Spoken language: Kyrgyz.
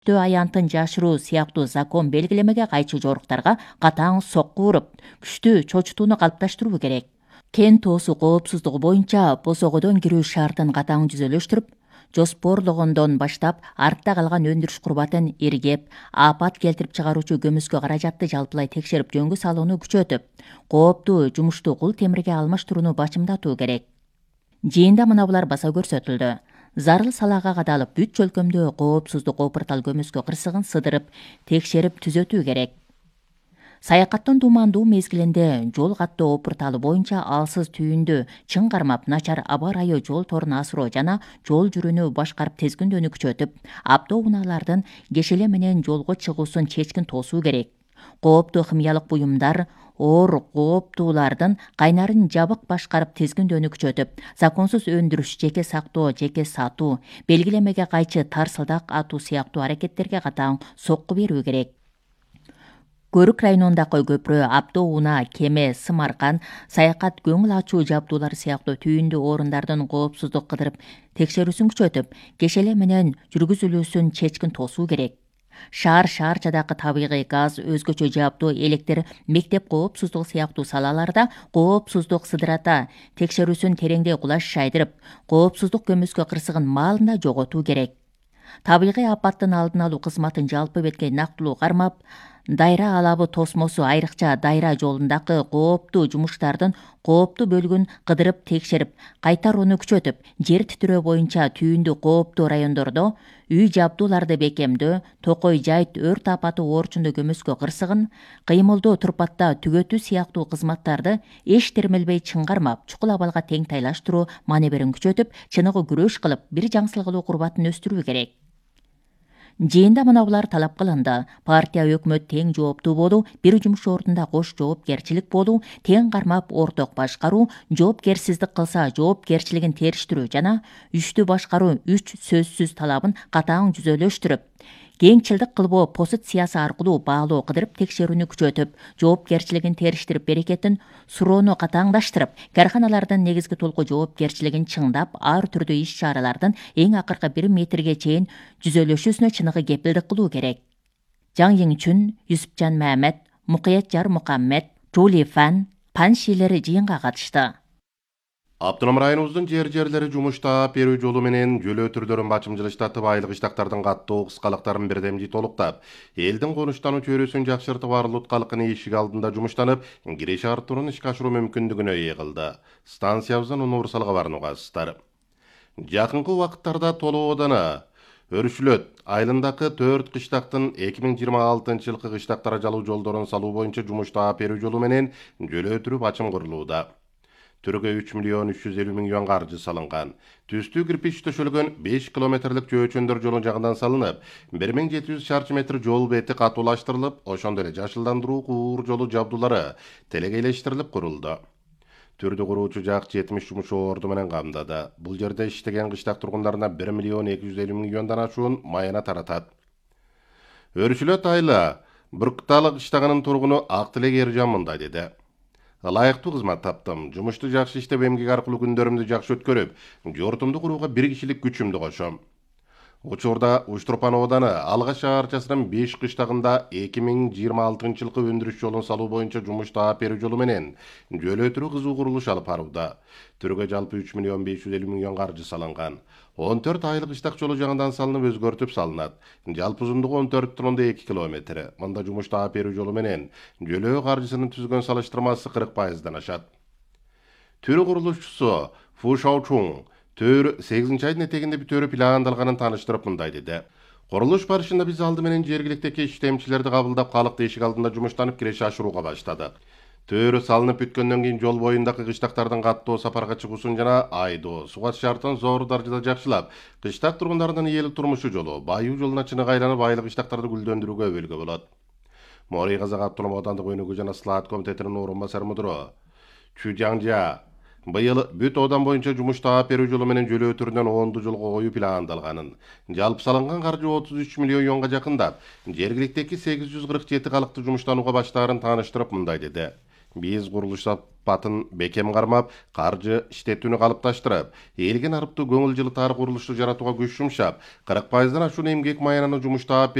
аянтын жашыруу сыяктуу закон белгилемеге кайчы жоруктарга катаң сокку уруп, күчтүү чочутууну калыпташтыруу керек. Кен тоосу коопсуздугу боюнча босогодон кирүү шартын катаң жүзөлөштүрүп, жоспорлогондон баштап артта калган өндүрүш курбатын иргеп, апат келтирип чыгаруучу көмүскө каражатты жалпылай текшерип жөнгө салууну күчөтүп, кооптуу жумушту кул темирге алмаштырууну бачымдатуу керек. Жыйында мына булар баса көрсөтүлдү. Зарыл салаага кадалып, бүт чөлкөмдө коопсуздук опуртал көмүскө кырсыгын сыдырып, текшерип түзөтүү керек. Саякаттын тумандуу мезгилинде жол каттоо опурталы боюнча алсыз түйүндү чың кармап, начар аба ырайы жол торун асыроо жана жол жүрүүнү башкарып тезгүндөөнү күчөтүп, автоунаалардын кешеле менен жолго чыгуусун чечкин тоосуу керек. Кооптуу химиялык буюмдар, оор кооптуулардын кайнарын жабык башкарып тезгүндөөнү күчөтүп, законсуз өндүрүш, жеке сактоо, жеке сатуу, белгилемеге кайчы тарсылдак атуу сыяктуу аракеттерге катаң сокку берүү керек. Көрүк районундагы көпүрө, автоунаа, кеме, сым-аркан, саякат көңүл ачуу жабдуулар сыяктуу түйүндүү орундардын коопсуздук кыдырып текшерүүсүн күчөтүп, кешеле менен жүргүзүлүүсүн чечкин тоосуу керек. Шаарчадагы табигый газ, өзгөчө жабдуу, электр, мектеп коопсуздугу сыяктуу салаларда коопсуздук сыдырата текшерүүсүн тереңдей кулаш шайдырып, коопсуздук көмүскө кырсыгын маалында жоготуу керек. Табигый апаттын алдын алуу кызматын жалпы бетке нактылуу кармап, дайра алабы тосмосу, айрыкча дайра жолундагы кооптуу жумуштардын кооптуу бөлүгүн кыдырып текшерип, кайтарууну күчөтүп, жер титирөө боюнча түйүндүү кооптуу райондордо үй жабдууларды бекемдөө, токой жайыт, өрт апаты оорчунда көмүскө кырсыгын, кыймылдуу турпатта түгөтүү сыяктуу кызматтарды эч термелбей чың кармап, чукул абалга тең тайлаштыруу маневрин күчөтүп, чыныгы күрөш кылып, бир жаңсыл кылуу курбатын өстүрүү керек. Жыйында мына булар талап кылынды. Партия, өкмөт тең жооптуу болуу, бир жумуш ордунда кош жоопкерчилик болуу, тең кармап орток башкаруу, жоопкерсиздик кылса жоопкерчилигин териштирүү жана үчтүү башкаруу 3 сөзсүз талабын катаң жүзөлөштүрүп, кеңчилдик кылбоо позициясы аркылуу баалоо кыдырып текшерүүнү күчөтүп, жоопкерчилигин териштирип, берекетин суроону катаңдаштырып, карханалардын негизги толку жоопкерчилигин чыңдап, ар түрдүү иш-чаралардын эң акыркы 1 метрге чейин жүзөлөшүүсүнө чыныгы кепилдик кылуу керек. Жаң Йиңчүн, Юсупжан Мамед, Мукаятжар Мукаммед, Жули Фан, паншилери жыйынга катышты. Автоном районубуздун жерлери жумушта берүү жолу менен жөлөө түрдөрүн бачымчылыштатып, айлык иштактардын каттоо кыскалыктарын бирдемди толуктап, элдин конуштануу чөйрөсүн жакшыртып, барлык калкын эшик алдында жумуштанып, киреш артуурун ишке ашыруу мүмкүндүгүнө ээ кылды. Станциябыздын универсал кабарын угасыздар. Жакынкы убакыттарда Толоодана Өрүшүлөт айылындагы 4 кыштактын 2026-жылкы кыштактара жалуу жолдорун салуу боюнча жумушта берүү жолу менен жөлөө түрү бачым курулууда. Түргө 3 миллион 350 миң юан каржы салынган. Түстүү кирпич төшөлгөн 5 километрлик жөөчөндөр жолун жагынан салынып, 1700 шарчы метр жол бети катуулаштырылып, ошондой эле жашылдандыруу куур жолу жабдуулары телегейлештирилип курулду. Түрдү куруучу жак 70 жумуш орду менен камдады. Бул жерде иштеген кыштак тургундарына 1 миллион 250 миң юандан ашуун майына таратат. Өрүшүлөт айла Бүркталы кыштагынын тургуну Актилек Эржан мындай деди. Ылайыктуу кызмат таптым. Жумушту жакшы иштеп, эмгек аркылуу күндөрүмдү жакшы өткөрүп, жортумду курууга 1 кишилик күчүмдү кошом. Учурда Уштурпан ооданы Алга шаарчасынын 5 кыштагында 2026-жылкы өндүрүш жолун салуу боюнча жумуш таап берүү жолу менен жөлөө түрү кызуу курулуш алып барууда. Түргө жалпы 3 миллион 550 миң юан каржы салынган. 14 айлык иштак жолу жаңыдан салынып, өзгөртүп салынат. Жалпы узундугу 14,2 километр. Мында жумуш таап берүү жолу менен жөлөө каржысынын түзгөн салыштырмасы 40%дан ашат. Түрү курулушчусу Фу Шаочун Төр 8 айдын этегинде бүтөөрү пландалганын тааныштырып мындай деди. Курулуш барышында биз алды менен жергиликтеги иштемчилерди кабылдап, калыкты эшик алдында жумуштанып, киреше ашырууга баштадык. Төрү салынып бүткөндөн кийин жол боюндагы кыштактардын каттоо сапарга чыгуусун жана айдоо, суга шартын зор даражада жакшылап, кыштак тургундардын ийгилик турмушу жолу, баюу жолуна чыныгы айланып, айлык иштактарды гүлдөндүрүүгө өбөлгө болот. Мори Казак автоном аудандык өнүгүү жана слаат комитетинин орун басар мудуру Чу Жаңжа быйыл бүт одан боюнча жумуш таап берүү жолу менен жөлөө түрүнөн 10 жолго коюу пландалганын, жалпы салынган каржы 33 миллион юанга жакындап, жергиликтеги 847 калыкты жумуштанууга баштаарын тааныштырып мындай деди. Биз курулуш батын бекем кармап, каржы иштетүүнү калыпташтырып, элге нарыптуу көңүл жылытаар курулушту жаратууга күч жумшап, 40%дан ашуун эмгек маянаны жумуштап